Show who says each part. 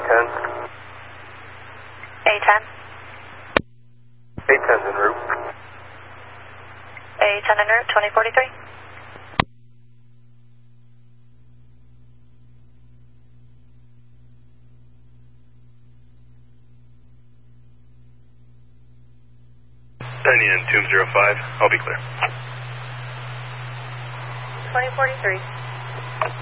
Speaker 1: A10.
Speaker 2: A10.
Speaker 1: A10's en route.
Speaker 2: A10 en route, 2043.
Speaker 3: Penny in 205, I'll be clear.
Speaker 2: 2043.